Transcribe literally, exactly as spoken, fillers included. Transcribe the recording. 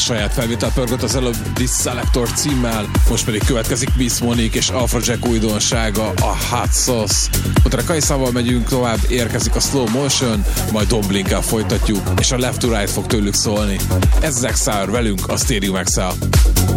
saját felvétel pörgött az előbb This Selector címmel, most pedig következik Miss Monique és Afrojack újdonsága, a Hot Sauce. Utána Kajszával megyünk tovább, érkezik a Slow Motion, majd Don Blinkkel folytatjuk, és a Left to Right fog tőlük szólni. Ez az Exile velünk a Stereo Exile.